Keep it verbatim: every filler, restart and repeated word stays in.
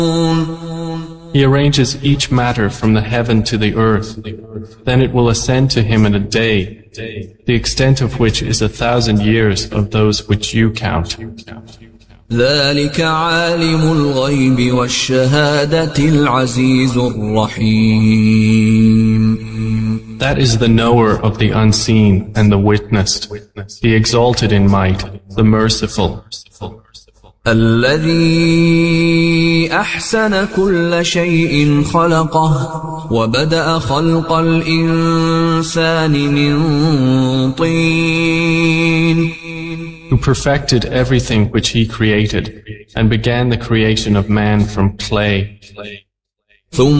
He arranges each matter from the heaven to the earth. Then it will ascend to him in a day, the extent of which is a thousand years of those which you count. ذلك عالم الغيب والشهادة العزيز الرحيم. That is the knower of the unseen and the witnessed, the exalted in might, the merciful. الذي أحسن كل شيء خلقه وبدأ خلق الإنسان من طين. Who perfected everything which he created and began the creation of man from clay.